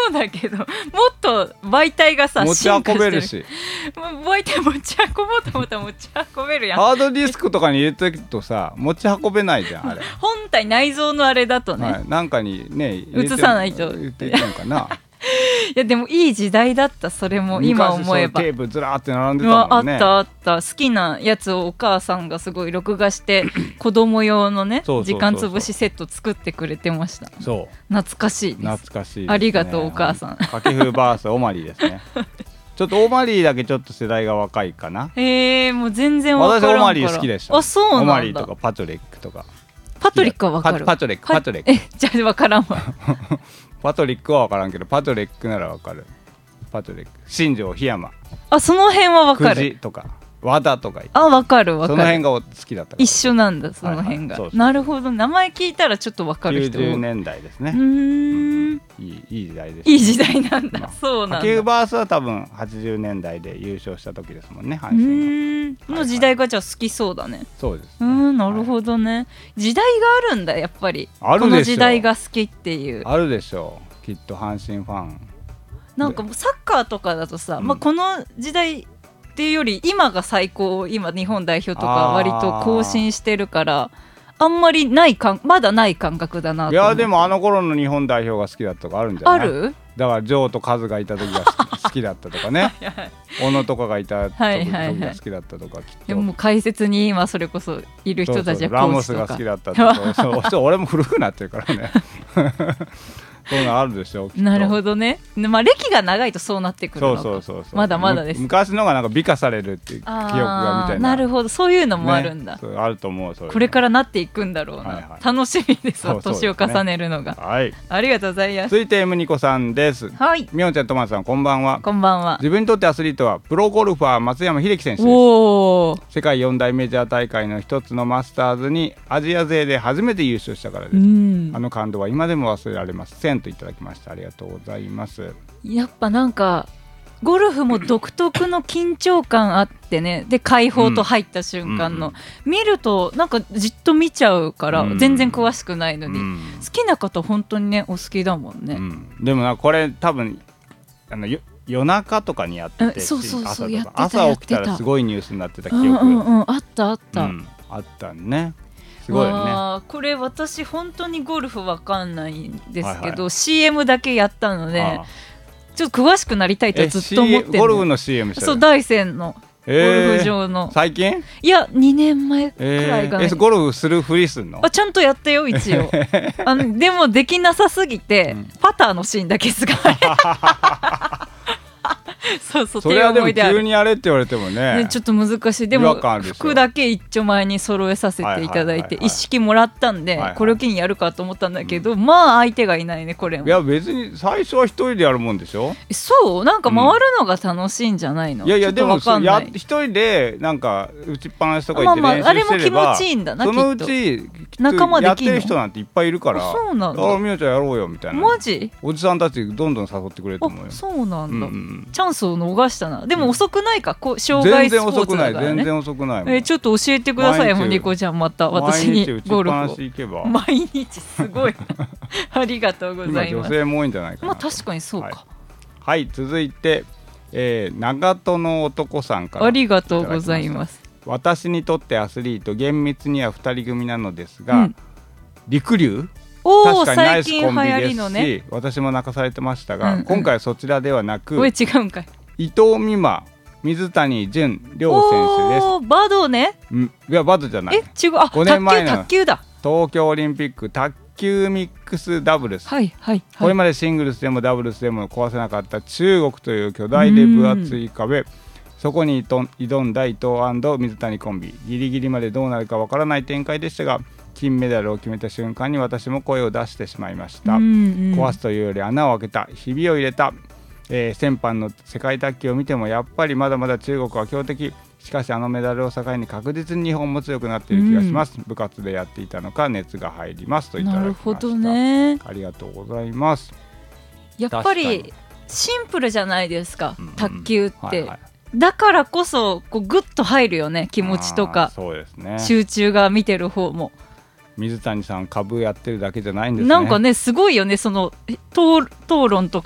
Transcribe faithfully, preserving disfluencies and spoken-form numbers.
そうだけどもっと媒体がさ持ち運べるし、 媒体持ち運ぼうと思ったら持ち運べるやん。 ハードディスクとかに入れてるとさ持ち運べないじゃんあれ本体内蔵のあれだとね、 はい、なんかにね移さないと言っていくのかないやでもいい時代だった。それも今思えばテープずらーって並んでたもんね。 あったあった。好きなやつをお母さんがすごい録画して子供用のねそうそうそうそう時間つぶしセット作ってくれてました。 そう懐かしいです。 懐かしいですね。 ありがとうお母さん。 掛布バースオマリーですねちょっとオマリーだけちょっと世代が若いかな。 へえ、もう全然わからんから。 私オマリー好きでした。 あ、そうなんだ。 オマリーとかパトリックとか。 パトリックはわかる。 パトリックパトリックえ、じゃあわからんわパトリックはわからんけどパトリックならわかる。パトリック新庄檜山、 あ、その辺はわかる。 久慈とか和田とか言って、 あ、わかるわかる。 その辺が好きだったから。 一緒なんだ、その辺が、 はいはい、そうそう。 なるほど。名前聞いたらちょっとわかる人。 きゅうじゅうねんだいですね。 うーん、 いい、いい時代です、ね、 いい時代なんだ、まあ、そうなんだ。 掛布バースは多分はちじゅうねんだいで優勝した時ですもんね、阪う神ーんの時代がじゃあ好きそうだね。 そうです、ね、 うーん、なるほどね、はい、時代があるんだやっぱり。 あるでしょ。 この時代が好きっていう。 あるでしょうきっと阪神ファン。 なんかもうサッカーとかだとさ、 うん、 まあ、この時代っていうより今が最高、今日本代表とか割と更新してるからあんまりないかまだない感覚だなと思って。 いやでもあの頃の日本代表が好きだったとかあるんじゃない？ ある？ だからジョーとカズがいた時が好きだったとかね小野とかがいた時が好きだったとか、きっと。 でも解説に今それこそいる人たちはコーチとか、 ラモスが好きだったとかそうそう俺も古くなってるからねそういうのあるでしょ。 なるほどね、まあ、歴が長いとそうなってくるのか。 そうそうそうそう、 まだまだです。 昔のがなんか美化されるっていう記憶がみたいな。 なるほど、そういうのもあるんだ、ね、 そうあると思う。そういうこれからなっていくんだろうな、はいはい、楽しみですわ。年を重ねるのが、 はい、 ありがとうございます。 続いて M ニコさんです。 はい、 みおんちゃんとまさんこんばんは。 こんばんは。 自分にとってアスリートはプロゴルファー松山英樹選手です。 おー、 世界四大メジャー大会の一つのマスターズにアジア勢で初めて優勝したからです。あの感動は今でも忘れられませんといただきました。ありがとうございます。 やっぱなんかゴルフも独特の緊張感あってね、で解放と入った瞬間の、うん、見るとなんかじっと見ちゃうから、うん、全然詳しくないのに、うん、好きな方本当にねお好きだもんね、うん、 でもなこれ多分あの夜中とかにやってて、 そうそうそう、やってた朝起きたらすごいニュースになってた記憶、 うんうんうん、あったあった、うん、 あったね。すごいよね。これ私本当にゴルフわかんないんですけど、はいはい、シーエム だけやったのでちょっと詳しくなりたいとずっと思ってる。 ゴルフの シーエム してる。 そう、大山のゴルフ場の、 えー、最近？ いやにねんまえくらいが、ねえー、ゴルフするふりすんの？ あ、ちゃんとやったよ一応あのでもできなさすぎて、うん、パターのシーンだけすごいそうそう、 それはでも急にやれって言われても ね, ねちょっと難しい。でも服だけ一丁前に揃えさせていただいて一式もらったんで、はいはい、これを機にやるかと思ったんだけど、うん、まあ相手がいないね。これもいや別に最初は一人でやるもんでしょ。 そう、なんか回るのが楽しいんじゃないの、うん、 いやいやでもや一人でなんか打ちっぱなしとか行って練習してれば、まあまあ、あれも気持ちいいんだな。そのうち仲間できんのやってる人なんていっぱいいるから、 そうなんだ。 あ、みおちゃんやろうよみたいな。 マジ？ おじさんたちどんどん誘ってくれると思うよ。 そうなんだ、うんうん、チャンスを逃したな。でも遅くないか、こう障害スポーツだからね。 全然遅くない。 えー、ちょっと教えてくださいよニコちゃん。また私にゴルフを毎日打ちっぱなし行けば。 毎日すごいありがとうございます。 今女性も多いんじゃないかな。 まあ確かにそうか。 はい、はい、続いて、えー、長門の男さんからありがとうございます。 私にとってアスリート厳密にはふたり組なのですが、うん、陸竜確かにナイスコンビですし、ね、私も泣かされてましたが、うんうん、今回はそちらではなく、 違うんかい、 伊藤美誠、水谷隼両選手です。 おー、バドね。 んいやバドじゃない。 え、違う。あ、ごねんまえの卓球だ。 東京オリンピック卓球ミックスダブルス、 はいはいはい、 これまでシングルスでもダブルスでも壊せなかった中国という巨大で分厚い壁、そこに挑んだ伊藤&水谷コンビ、ギリギリまでどうなるかわからない展開でしたが、金メダルを決めた瞬間に私も声を出してしまいました。うんうん、壊すというより穴を開けた、ひびを入れた、えー、先般の世界卓球を見てもやっぱりまだまだ中国は強敵。しかしあのメダルを境に確実に日本も強くなっている気がします、うん、部活でやっていたのか熱が入りますといただきました。なるほどね、ありがとうございます。 やっぱりシンプルじゃないですか、うんうん、卓球って、はいはい、だからこそこうグッと入るよね、気持ちとか。 そうですね、 集中が見てる方も。 水谷さん株やってるだけじゃないんですね。 なんかねすごいよね、その討論とか